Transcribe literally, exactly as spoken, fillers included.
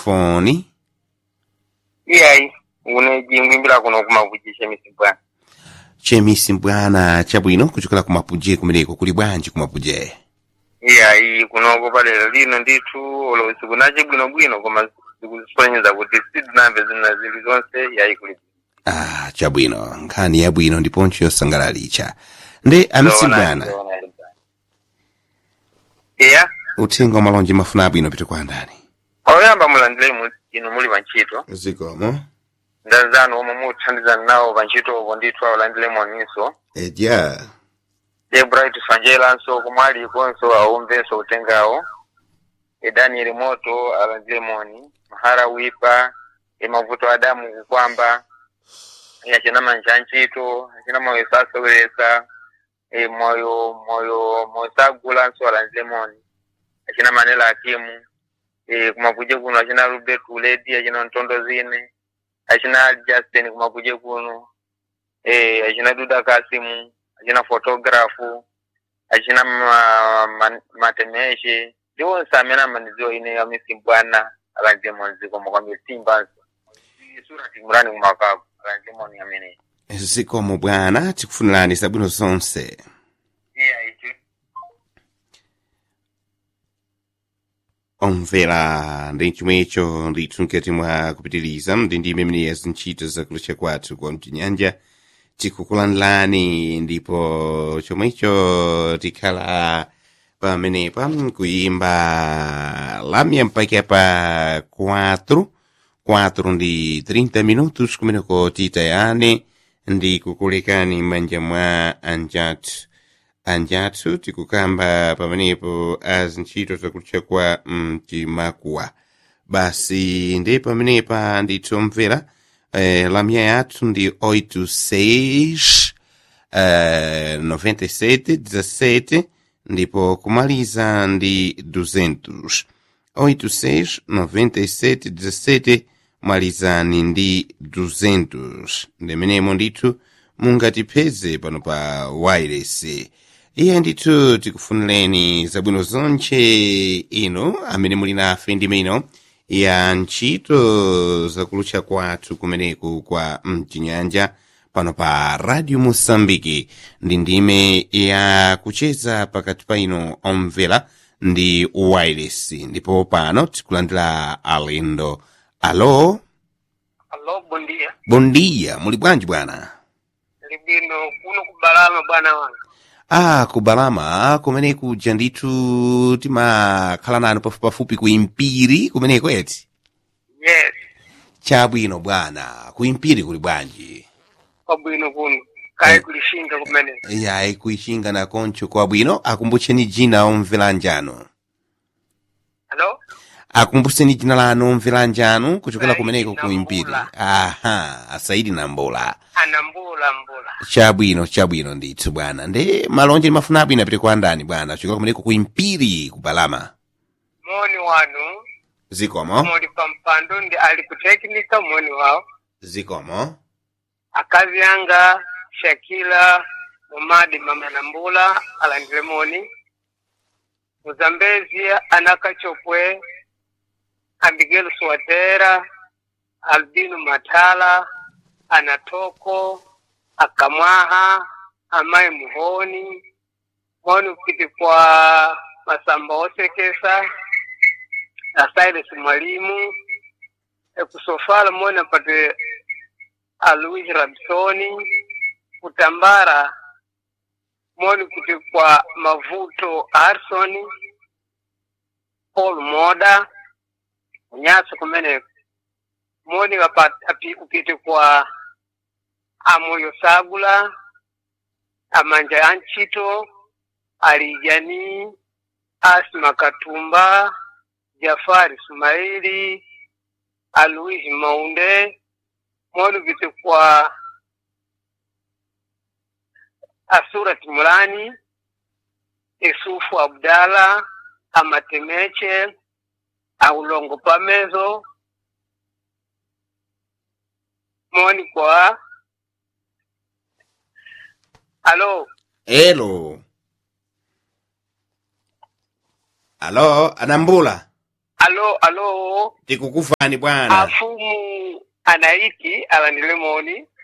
foni iyayi une jingwimbira kuno kumavujisha misimbwana chemisimbwana chabwino kuchokera kumapuje kumeneko kuli bwanji kumapuje iyayi kunoko palero lino ndithu olo sikunache bwinobwino koma zikusonyeza kuti sidinamve zina zili zonse yayi kuli ah chabwino nkhani yabwino ndiponso yosangalalicha ndi amisimbwana iya uthenga malonje mafuna abwino pita kwa ndani oyamba mulandire inu muli pantchito zikomo ndanzanu omwe muthandizana nawo pantchito opo ndithu awalandire moniso edya Debright Fangelanso kumali konso aumvenso utengawo e Daniel Moto alandire moni Mahara Wipa e mavuto Adamu kukwamba yachina manjanchito yachina moyo sasa welesa e moyo moyo mosagula nso alandire moni yachina Manela Hakimu e kumapuje kuno yachina Rubert Uledi yachina Ntondo Zine yachina Justin kumapuje kuno e yachina Duda Kasimu ajina fotografu ajina ma, ma, matemeshe ndiwo samena manizio ine ya misimbwana alandemon ziko mkwambia timba sura timurani kumakabu alandemon ya mene zikomo bwana tikufunirani sabwino zonse iya ichi omvera ndi chimwecho ndithu nkati mwa kupitiliza ndi ndi imene yazinchito zakulucha kwathu kwa mchinyanja tikukulandirani ndipo chomwecho tikhala pamenepa kuimba lamya mpaka pa quatro quatro ndi trinta minutos kumeneko titayane ndi kukulekani manja mwa anjatu anjatu tikukamba pamenepo azintchito zakulucha kwa mchimakuwa basi ndi pamenepa nditomvera Eh, la minha yathu ndi oito seis uh, noventa e sete dezessete ndipo kumaliza ndi duzentos oito seis noventa e sete dezessete malizani ndi duzentos ndimenemo ndithu mungatipeze pano pa wireless iye ndithu tikufunireni zabwino zonche ino amene muli nafe ndimeno ya ntchito zakulucha kwathu kumeneku kwa mchinyanja pano pa Radio Mosambiki ndi ndime ya kucheza pakati pa ino omvera ndi wireless ndipo pano tikulandira alendo alo alo bondia bondia muli bwanji bwana libino kuno kubalama bwana wangu ah kubalama kumeneku jandithu timakhala nanu pafupi kuimpiri kumeneko eti yes chabwino bwana kuimpiri kuli bwanji kwabwino kuno kai kulishinga kumene yayi kuishinga na koncho kwabwino akumbutseni jina omvera njano alo akumbutseni jina lanu omvera njano kuchokera kumeneko kuimpiri aha asaidi nambola anambula mbula chabwino chabwino ndithu bwana ndi malonje mafuna abwino apite kwa ndani bwana kuchokera kumeneko kuimpiri kubalama moni wanu zikomo moli pampando ndi ali kuteknika moni wao zikomo akazi yanga Shakila Momadi mama Nambula alandile moni Muzambezi Anakachopwe Abigail Swatera Albino Matala Anatoko Akamwaha Amai Muhoni moni upiti kwa Masamba Osekesa Asailes Mwalimu Ekusofala moni apate Aluigi Rabsoni Kutambara moni kuti kwa Mavuto Arsoni Paul Moda Nyasa kumene moni api upite kwa Amoyo Sagula Amanja Anchito Alijani Asma Katumba Jafari Sumaili Aluigi Maunde moni upite kwa Asurat Mulani Isufu Abdala Amatemeche Aulongo Pamezo moni kwa alo elo alo anambula alo alo tikukufani bwana. afumu anaiki ala ni lemoni